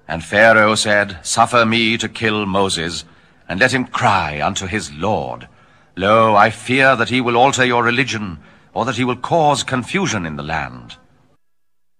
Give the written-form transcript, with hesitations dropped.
And Pharaoh said, Suffer me to kill Moses, and let him cry unto his Lord. Lo, I fear that he will alter your religion, or that he will cause confusion in the land.